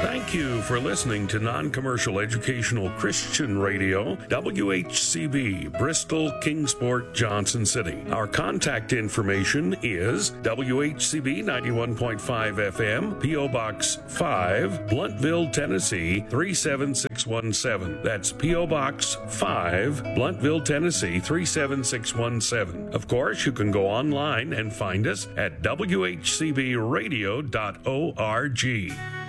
Thank you for listening to Non-Commercial Educational Christian Radio, WHCB, Bristol, Kingsport, Johnson City. Our contact information is WHCB 91.5 FM, P.O. Box 5, Blunt-Ville, Tennessee 37617. That's P.O. Box 5, Blunt-Ville, Tennessee 37617. Of course, you can go online and find us at WHCBradio.org.